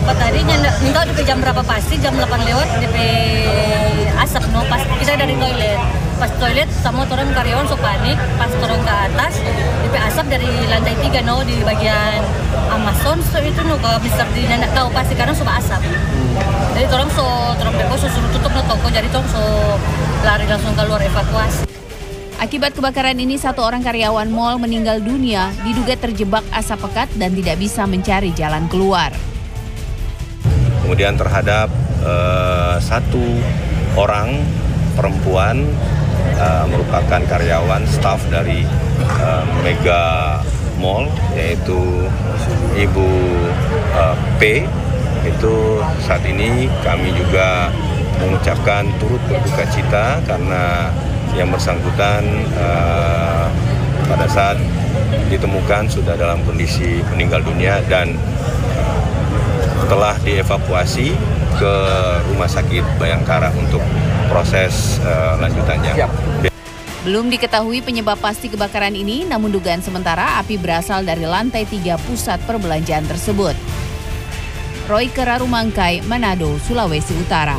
dapat tadi minta DP jam berapa pasti jam 8 lewat DP asap no pas kita dari toilet. Pas toilet sama orang karyawan so panik, pas turun ke atas DP asap dari lantai 3 no di bagian Amazon so itu no kalau besar di ndak tahu pasti karena suka asap. Jadi orang depo suruh tutup no toko jadi orang lari langsung keluar evakuasi. Akibat kebakaran ini, 1 orang karyawan mal meninggal dunia diduga terjebak asap pekat dan tidak bisa mencari jalan keluar. Kemudian terhadap 1 orang perempuan merupakan karyawan staf dari Mega Mall, yaitu Ibu P. Itu saat ini kami juga mengucapkan turut berduka cita karena yang bersangkutan pada saat ditemukan sudah dalam kondisi meninggal dunia dan telah dievakuasi ke Rumah Sakit Bayangkara untuk proses lanjutannya. Belum diketahui penyebab pasti kebakaran ini, namun dugaan sementara api berasal dari lantai 3 pusat perbelanjaan tersebut. Roy Kerarumangkai, Manado, Sulawesi Utara.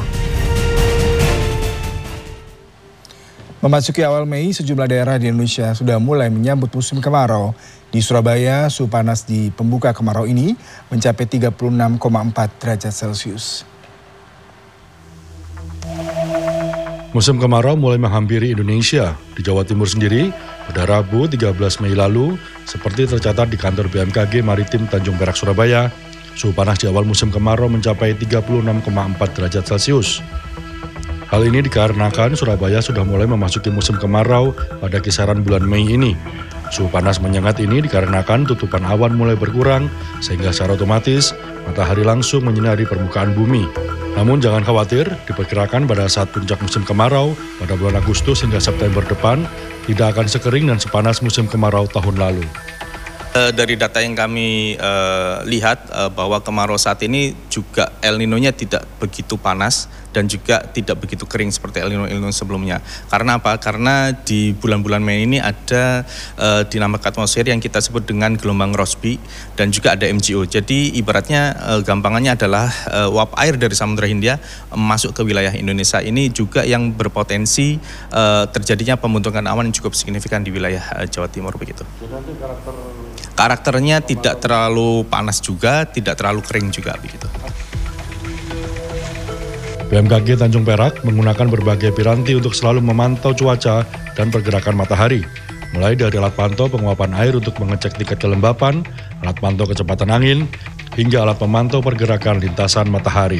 Memasuki awal Mei, sejumlah daerah di Indonesia sudah mulai menyambut musim kemarau. Di Surabaya, suhu panas di pembuka kemarau ini mencapai 36,4 derajat Celcius. Musim kemarau mulai menghampiri Indonesia. Di Jawa Timur sendiri, pada Rabu 13 Mei lalu, seperti tercatat di kantor BMKG Maritim Tanjung Perak, Surabaya, suhu panas di awal musim kemarau mencapai 36,4 derajat Celcius. Hal ini dikarenakan Surabaya sudah mulai memasuki musim kemarau pada kisaran bulan Mei ini. Suhu panas menyengat ini dikarenakan tutupan awan mulai berkurang sehingga secara otomatis matahari langsung menyinari permukaan bumi. Namun jangan khawatir, diperkirakan pada saat puncak musim kemarau pada bulan Agustus hingga September depan tidak akan sekering dan sepanas musim kemarau tahun lalu. Dari data yang kami lihat bahwa kemarau saat ini juga El Nino-nya tidak begitu panas dan juga tidak begitu kering seperti El Nino sebelumnya. Karena apa? Karena di bulan-bulan Mei ini ada dinamika atmosfer yang kita sebut dengan gelombang Rossby dan juga ada MGO. Jadi ibaratnya gampangannya adalah uap air dari Samudra Hindia masuk ke wilayah Indonesia ini juga yang berpotensi terjadinya pembentukan awan yang cukup signifikan di wilayah Jawa Timur begitu. Karakternya tidak terlalu panas juga, tidak terlalu kering juga begitu. BMKG Tanjung Perak menggunakan berbagai piranti untuk selalu memantau cuaca dan pergerakan matahari. Mulai dari alat pantau penguapan air untuk mengecek tingkat kelembapan, alat pantau kecepatan angin, hingga alat pemantau pergerakan lintasan matahari.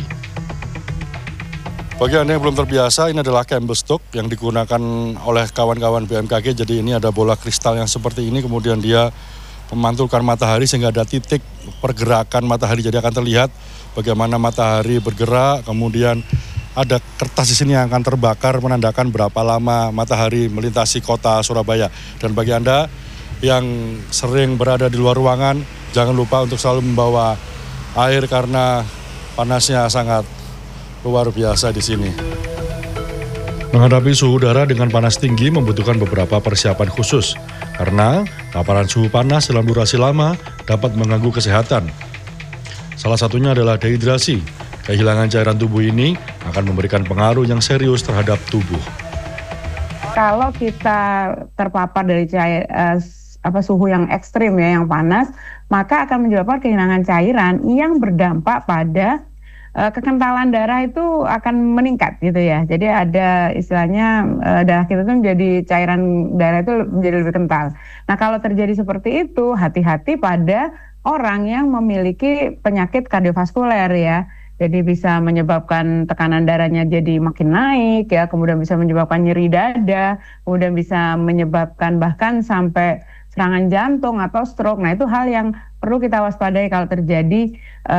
Bagi Anda yang belum terbiasa, ini adalah candle stick yang digunakan oleh kawan-kawan BMKG. Jadi ini ada bola kristal yang seperti ini, kemudian dia memantulkan matahari sehingga ada titik pergerakan matahari. Jadi akan terlihat bagaimana matahari bergerak, kemudian ada kertas di sini yang akan terbakar menandakan berapa lama matahari melintasi kota Surabaya. Dan bagi Anda yang sering berada di luar ruangan, jangan lupa untuk selalu membawa air karena panasnya sangat luar biasa di sini. Menghadapi suhu udara dengan panas tinggi membutuhkan beberapa persiapan khusus, karena paparan suhu panas dalam durasi lama dapat mengganggu kesehatan. Salah satunya adalah dehidrasi. Kehilangan cairan tubuh ini akan memberikan pengaruh yang serius terhadap tubuh. Kalau kita terpapar dari suhu yang ekstrim ya, yang panas, maka akan menyebabkan kehilangan cairan yang berdampak pada kekentalan darah itu akan meningkat gitu ya. Jadi ada istilahnya darah kita itu menjadi cairan darah itu menjadi lebih kental. Nah kalau terjadi seperti itu, hati-hati pada orang yang memiliki penyakit kardiovaskuler ya. Jadi bisa menyebabkan tekanan darahnya jadi makin naik ya, kemudian bisa menyebabkan nyeri dada, kemudian bisa menyebabkan bahkan sampai serangan jantung atau stroke. Nah itu hal yang perlu kita waspadai kalau terjadi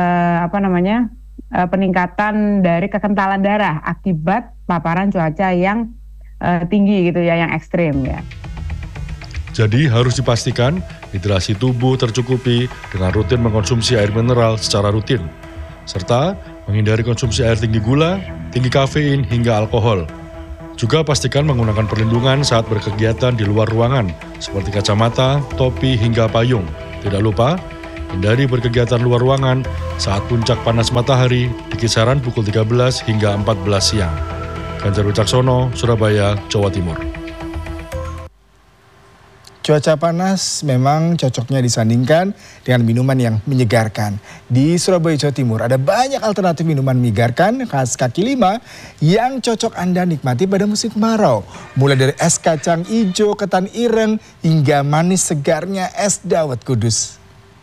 peningkatan dari kekentalan darah akibat paparan cuaca yang tinggi gitu ya, yang ekstrim ya. Jadi harus dipastikan hidrasi tubuh tercukupi dengan rutin mengkonsumsi air mineral secara rutin, serta menghindari konsumsi air tinggi gula, tinggi kafein hingga alkohol. Juga pastikan menggunakan perlindungan saat berkegiatan di luar ruangan, seperti kacamata, topi hingga payung. Tidak lupa, hindari berkegiatan luar ruangan saat puncak panas matahari di kisaran pukul 13 hingga 14 siang. Ganjar Wicaksono, Surabaya, Jawa Timur. Cuaca panas memang cocoknya disandingkan dengan minuman yang menyegarkan. Di Surabaya, Jawa Timur ada banyak alternatif minuman menyegarkan khas kaki lima yang cocok Anda nikmati pada musim kemarau. Mulai dari es kacang hijau, ketan ireng, hingga manis segarnya es dawet kudus.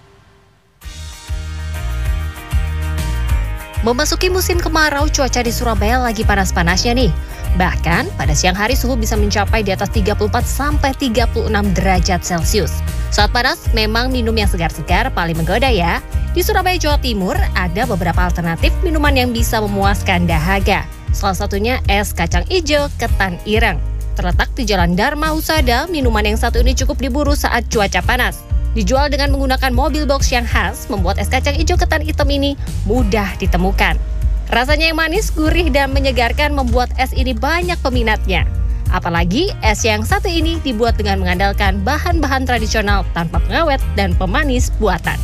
Memasuki musim kemarau, cuaca di Surabaya lagi panas-panasnya nih. Bahkan pada siang hari suhu bisa mencapai di atas 34 sampai 36 derajat Celcius. Saat panas memang minum yang segar-segar paling menggoda ya. Di Surabaya, Jawa Timur ada beberapa alternatif minuman yang bisa memuaskan dahaga. Salah satunya es kacang hijau ketan ireng. Terletak di Jalan Dharma Husada, minuman yang satu ini cukup diburu saat cuaca panas. Dijual dengan menggunakan mobil box yang khas, membuat es kacang hijau ketan hitam ini mudah ditemukan. Rasanya yang manis, gurih, dan menyegarkan membuat es ini banyak peminatnya. Apalagi es yang satu ini dibuat dengan mengandalkan bahan-bahan tradisional tanpa pengawet dan pemanis buatan.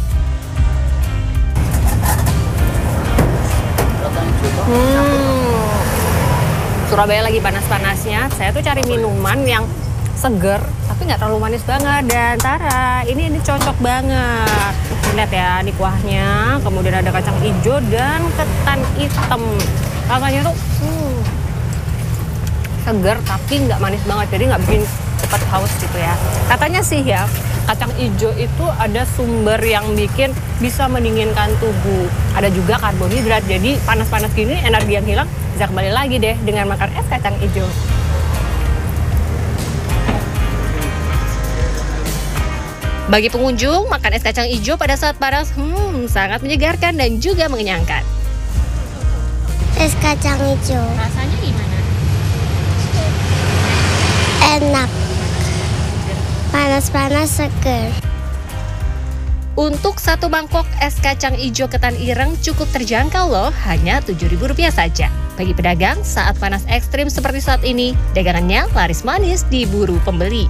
Surabaya lagi panas-panasnya, saya tuh cari minuman yang seger tapi nggak terlalu manis banget. Dan Tara, ini cocok banget. Lihat ya, ini kuahnya, kemudian ada kacang hijau dan ketan hitam. Rasanya tuh seger tapi nggak manis banget, jadi nggak bikin cepat haus gitu ya. Katanya sih ya, kacang hijau itu ada sumber yang bikin bisa mendinginkan tubuh. Ada juga karbohidrat, jadi panas-panas gini energi yang hilang bisa kembali lagi deh dengan makan es kacang hijau. Bagi pengunjung, makan es kacang hijau pada saat panas sangat menyegarkan dan juga mengenyangkan. Es kacang hijau. Rasanya gimana? Enak. Panas-panas seger. Untuk satu mangkok es kacang hijau ketan ireng cukup terjangkau loh, hanya Rp7.000 saja. Bagi pedagang, saat panas ekstrim seperti saat ini, dagangannya laris manis diburu pembeli.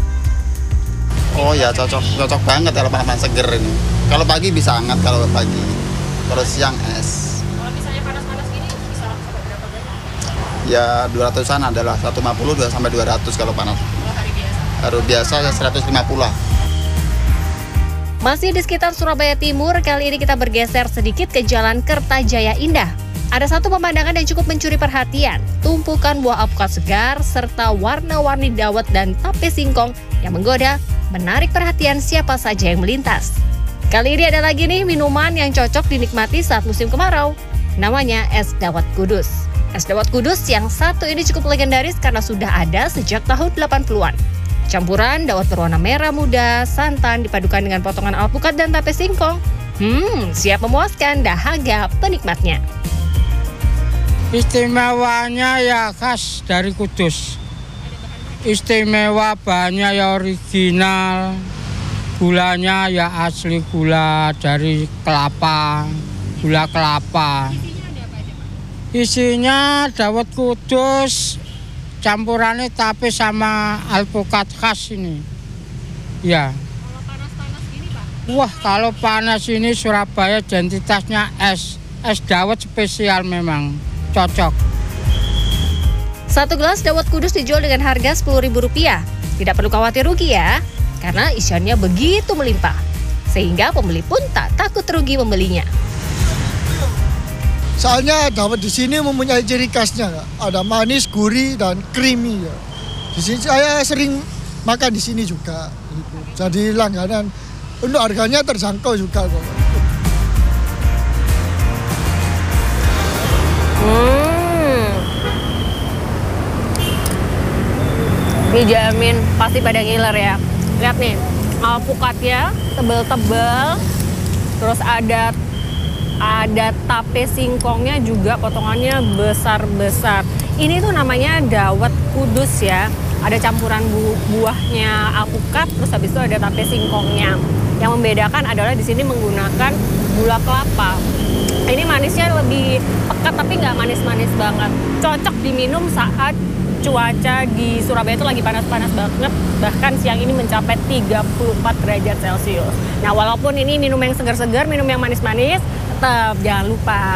Oh ya, cocok banget kalau panas seger ini. Kalau pagi bisa hangat kalau pagi. Kalau siang es. Kalau misalnya panas-panas gini bisa sampai berapa banyak? Ya 200-an adalah 150 sampai 200 kalau panas. Hari biasa. Hari biasa ya 150 lah. Masih di sekitar Surabaya Timur, kali ini kita bergeser sedikit ke Jalan Kertajaya Indah. Ada satu pemandangan yang cukup mencuri perhatian, tumpukan buah alpukat segar serta warna-warni dawet dan tape singkong yang menggoda, menarik perhatian siapa saja yang melintas. Kali ini ada lagi nih minuman yang cocok dinikmati saat musim kemarau. Namanya es dawet kudus. Es dawet kudus yang satu ini cukup legendaris karena sudah ada sejak tahun 80-an. Campuran dawet berwarna merah muda, santan dipadukan dengan potongan alpukat dan tape singkong. Siap memuaskan dahaga penikmatnya. Istimewanya ya khas dari Kudus. Istimewa bahannya ya original. Gulanya ya asli gula dari kelapa, gula kelapa. Isinya dawet kudus, campurannya tape sama alpukat khas ini. Ya. Kalau panas-panas gini, Pak? Wah, kalau panas ini Surabaya identitasnya es dawet spesial memang. Cocok. Satu gelas dawet kudus dijual dengan harga Rp10.000. Tidak perlu khawatir rugi ya, karena isiannya begitu melimpah. Sehingga pembeli pun tak takut rugi membelinya. Soalnya dawet di sini mempunyai ciri khasnya, ada manis, gurih, dan creamy. Ya. Di sini saya sering makan di sini juga. Jadi langganan. Untuk harganya terjangkau juga kok. Dijamin pasti pada ngiler ya. Lihat nih, alpukatnya tebel-tebel, terus ada tape singkongnya juga potongannya besar-besar. Ini tuh namanya dawet kudus ya. Ada campuran buahnya alpukat, terus habis itu ada tape singkongnya. Yang membedakan adalah di sini menggunakan gula kelapa. Ini manisnya lebih pekat tapi nggak manis-manis banget. Cocok diminum saat cuaca di Surabaya itu lagi panas-panas banget, bahkan siang ini mencapai 34 derajat Celcius. Nah, walaupun ini minum yang segar-segar, minum yang manis-manis, tetap jangan lupa